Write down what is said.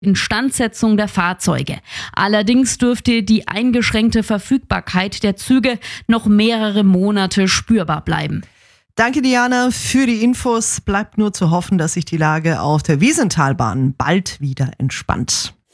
Instandsetzung der Fahrzeuge. Allerdings dürfte die eingeschränkte Verfügbarkeit der Züge noch mehrere Monate spürbar bleiben. Danke, Diana, für die Infos. Bleibt nur zu hoffen, dass sich die Lage auf der Wiesentalbahn bald wieder entspannt.